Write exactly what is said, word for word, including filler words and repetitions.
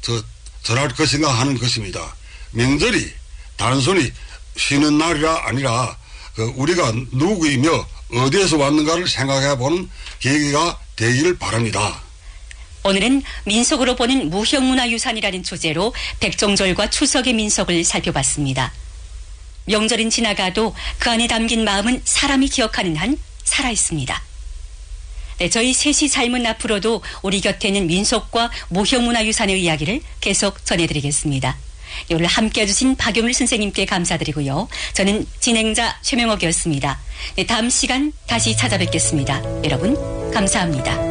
저, 절할 것인가 하는 것입니다. 명절이 단순히 쉬는 날이라 아니라 그 우리가 누구이며 어디에서 왔는가를 생각해보는 계기가 되기를 바랍니다. 오늘은 민속으로 보는 무형문화유산이라는 주제로 백종절과 추석의 민속을 살펴봤습니다. 명절은 지나가도 그 안에 담긴 마음은 사람이 기억하는 한 살아있습니다. 네, 저희 셋이 삶은 앞으로도 우리 곁에는 민속과 무형문화유산의 이야기를 계속 전해드리겠습니다. 오늘 함께 해주신 박용일 선생님께 감사드리고요. 저는 진행자 최명옥이었습니다. 네, 다음 시간 다시 찾아뵙겠습니다. 여러분 감사합니다.